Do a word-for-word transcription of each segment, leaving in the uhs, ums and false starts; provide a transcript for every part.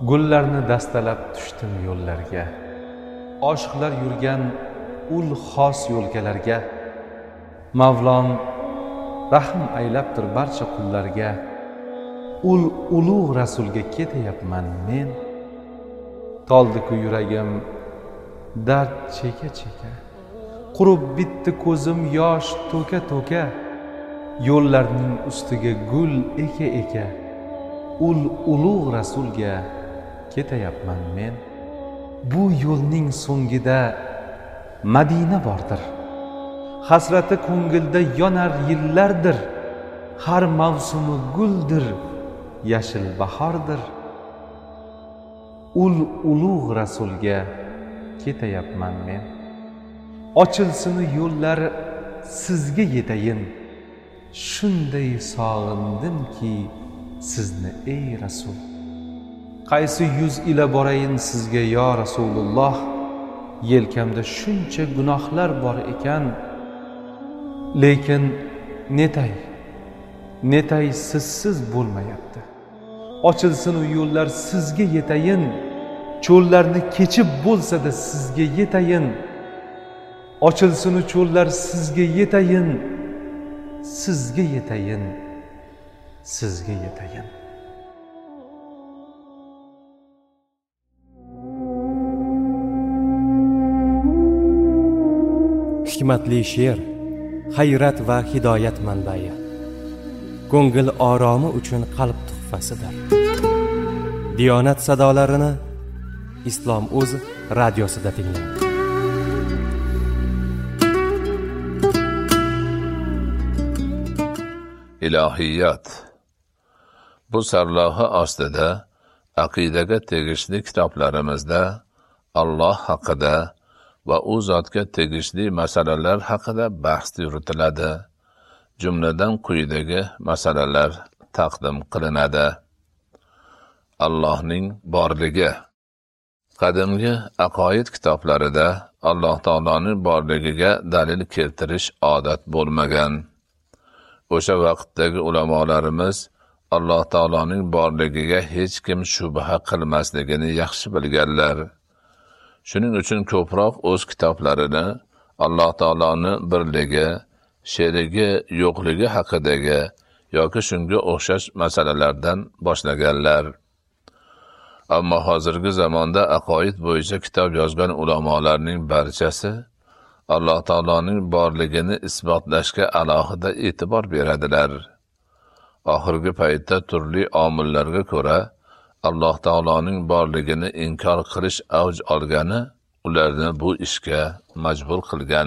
Gullarni dastalab tushdim yo'llarga, oshiqlar yurgan ul xos yo'lkalarga. Mavlom rahm aylabdir barcha qullarga, ul ulug' rasulga ketayapman men. Toldi-ku yuragim dard cheka cheka, qurib bitdi ko'zim yosh to'ka to'ka. Yo'llarning ustiga gul eka eka, ul ulug' rasulga ketayapman men. Bu yo'lning so'ngida Madina bordir, hasrati ko'ngilda yonar yillardir. Har mavsumi guldir, yashil bahordir. Ul ulug' rasulga ketayapman men. Ochilsin yo'llar sizga yetayin, shunday sog'indimki sizni ey rasul. Qaysi yuz ila borayin sizga yo Rasululloh, yelkamda shuncha gunohlar bor ekan. Lekin netay netay sizsiz bo'lmayapti. Ochilsin u yo'llar sizga yetayin, cho'llarni kechib bo'lsa-da sizga yetayin. Ochilsin u cho'llar sizga yetayin, sizga yetayin, sizga yetayin. Hikmatli she'r, hayrat va hidoyat manbai. Ko'ngil oromi uchun qalb tuhfasidir. Diyonat sadolarini Islom o'z radiosida tinglang. Ilohiyat. Bu sarlavha ostida aqidaga tegishli kitoblarimizda Alloh haqida va u zotga tegishli masalalar haqida bahs yuritiladi. Jumladan quyidagi masalalar taqdim qilinadi. Allohning borligi. Qadimgi aqoid kitoblarida Alloh taoloning borligiga dalil keltirish odat bo'lmagan. O'sha vaqtdagi ulamolarimiz Alloh taoloning borligiga hech kim shubha qilmasligini yaxshi bilganlar. Shuning uchun ko'proq o'z kitoblarini Alloh taoloning birligi, sherigi yo'qligi haqidagi yoki shunga o'xshash masalalardan boshlaganlar. Ammo hozirgi zamonda aqoid bo'yicha kitob yozgan ulamolarning barchasi Alloh taoloning borligini isbotlashga alohida e'tibor beradilar. Oxirgi paytda turli omillarga ko'ra Alloh taoloning borligini inkor qilish avj olgani ularni bu ishga majbur qilgan.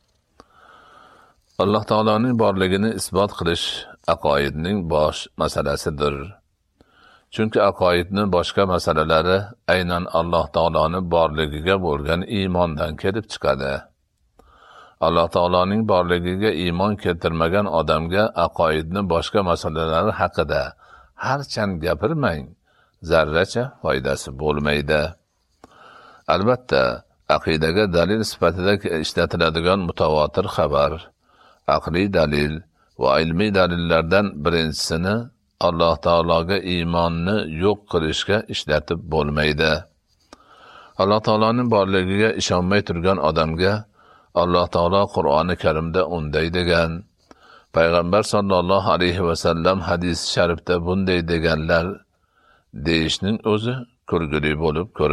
Alloh taoloning borligini isbot qilish aqoidning bosh masalasidir. Chunki aqoidning boshqa masalalari aynan Alloh taoloning borligiga bo'lgan iymondan kelib chiqadi. Alloh taoloning borligiga iymon keltirmagan odamga aqoidning boshqa masalalari haqida harchand gapirmang, zarracha foydasi bo'lmaydi. Albatta, aqidaga dalil sifatida ishlatiladigan mutawatir xabar, aqliy dalil va ilmiy dalillardan birinchisini Alloh taologa iymonni yo'q qilishga ishlatib bo'lmaydi. Alloh taoloning borligiga ishonmay turgan odamga Alloh taolo Qur'oni Karimda unday degan, Payg'ambar sollallohu alayhi va sallam hadis sharifda bunday deganlar deyishning o'zi kulgili bo'lib ko'rinadi.